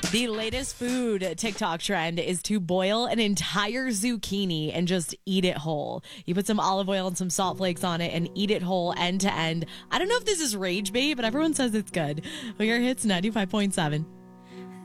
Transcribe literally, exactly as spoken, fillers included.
The latest food TikTok trend is to boil an entire zucchini and just eat it whole. You put some olive oil and some salt flakes on it and eat it whole end to end. I don't know if this is rage bait, but everyone says it's good. Well, your hits ninety-five point seven.